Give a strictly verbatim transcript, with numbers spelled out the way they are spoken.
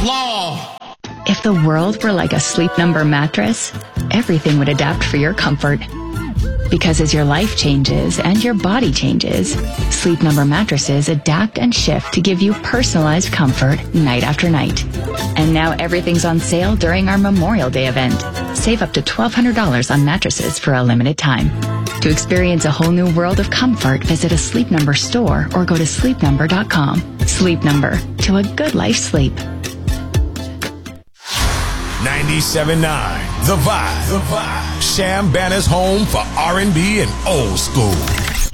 applause. If the world were like a Sleep Number mattress, everything would adapt for your comfort. Because as your life changes and your body changes, Sleep Number mattresses adapt and shift to give you personalized comfort night after night. And now everything's on sale during our Memorial Day event. Save up to twelve hundred dollars on mattresses for a limited time. To experience a whole new world of comfort, visit a Sleep Number store or go to sleep number dot com. Sleep Number, to a good life sleep. ninety-seven point nine The Vibe. The Vibe. Sham Banner's home for R and B and old school.